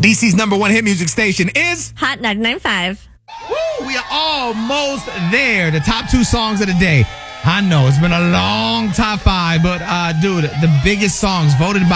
DC's number one hit music station is... Hot 99.5. Woo, we are almost there. The top 2 songs of the day. I know, it's been a long top 5, but dude, the biggest songs voted by